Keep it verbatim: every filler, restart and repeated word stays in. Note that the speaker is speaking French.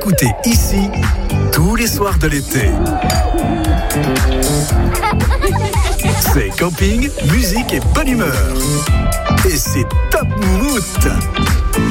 écoutez ici tous les soirs de l'été. C'est camping, musique et bonne humeur. Et c'est top moumoute.